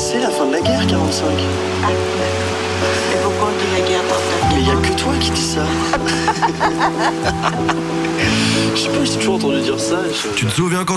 C'est la fin de la guerre, 45. Ah, et pourquoi on dit la guerre par ta Mais il y a que toi qui dis ça. Je sais pas, j'ai toujours entendu dire ça. Tu te souviens quand